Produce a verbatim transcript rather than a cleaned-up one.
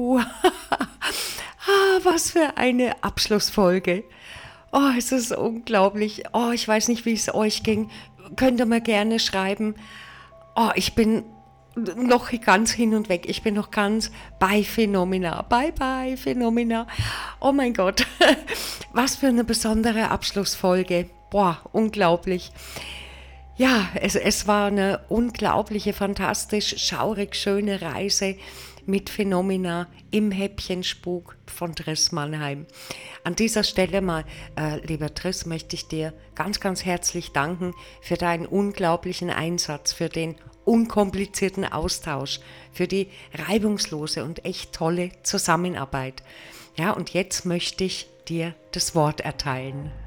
Ah, was für eine Abschlussfolge. Oh, es ist unglaublich. Oh, ich weiß nicht, wie es euch ging. Könnt ihr mir gerne schreiben. Oh, ich bin noch ganz hin und weg. Ich bin noch ganz bei Phänomena. Bye, bye, Phänomena. Oh mein Gott. Was für eine besondere Abschlussfolge. Boah, unglaublich. Ja, es, es war eine unglaubliche, fantastisch, schaurig schöne Reise mit Phänomena im Häppchenspuk von Triss Mannheim. An dieser Stelle mal, äh, lieber Triss, möchte ich dir ganz, ganz herzlich danken für deinen unglaublichen Einsatz, für den unkomplizierten Austausch, für die reibungslose und echt tolle Zusammenarbeit. Ja, und jetzt möchte ich dir das Wort erteilen.